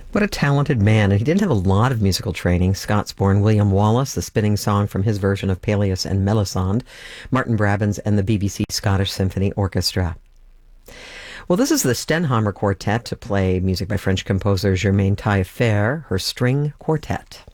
What a talented man. And he didn't have a lot of musical training. Scots-born William Wallace, the spinning song from his version of Peleus and Melisande, Martin Brabants and the BBC Scottish Symphony Orchestra. Well, this is the Stenhamer Quartet to play music by French composer Germaine Taillefer, her string quartet.